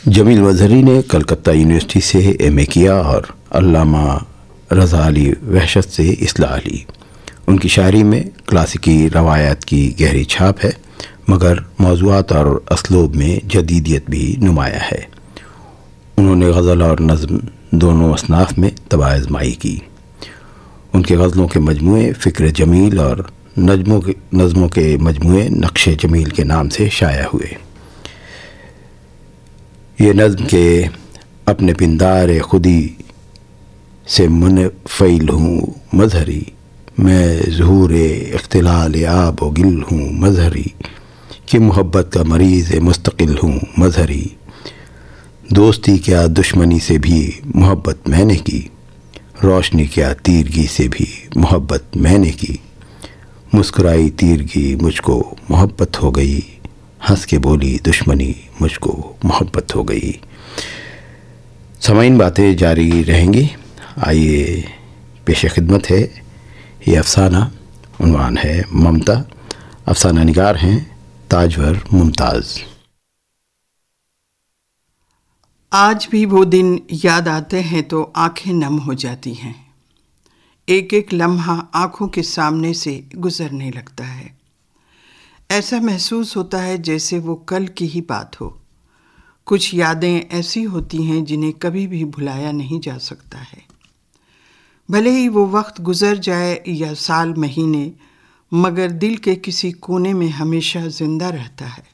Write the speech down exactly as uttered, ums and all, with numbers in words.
جمیل مظہری نے کلکتہ یونیورسٹی سے ایم اے کیا اور علامہ رضا علی وحشت سے اصلاح لی۔ ان کی شاعری میں کلاسیکی روایات کی گہری چھاپ ہے، مگر موضوعات اور اسلوب میں جدیدیت بھی نمایاں ہے۔ انہوں نے غزل اور نظم دونوں اصناف میں طبع آزمائی کی۔ ان کے غزلوں کے مجموعے فکر جمیل اور نظموں کے نظموں کے مجموعے نقش جمیل کے نام سے شائع ہوئے۔ یہ نظم کے اپنے پندار خودی سے منفعل ہوں مظہری، میں ظہور اختلال آب و گل ہوں مظہری، کہ محبت کا مریض مستقل ہوں مظہری، دوستی کیا دشمنی سے بھی محبت میں نے کی، روشنی کیا تیرگی سے بھی محبت میں نے کی، مسکرائی تیرگی مجھ کو محبت ہو گئی، ہنس کے بولی دشمنی مجھ کو محبت ہو گئی۔ سامعین، باتیں جاری رہیں گی، آئیے پیش خدمت ہے یہ افسانہ۔ عنوان ہے ممتا۔ افسانہ نگار ہیں تاجور ممتاز۔ آج بھی وہ دن یاد آتے ہیں تو آنکھیں نم ہو جاتی ہیں۔ ایک ایک لمحہ آنکھوں کے سامنے سے گزرنے لگتا ہے۔ ایسا محسوس ہوتا ہے جیسے وہ کل کی ہی بات ہو۔ کچھ یادیں ایسی ہوتی ہیں جنہیں کبھی بھی بھلایا نہیں جا سکتا ہے۔ بھلے ہی وہ وقت گزر جائے یا سال مہینے، مگر دل کے کسی کونے میں ہمیشہ زندہ رہتا ہے۔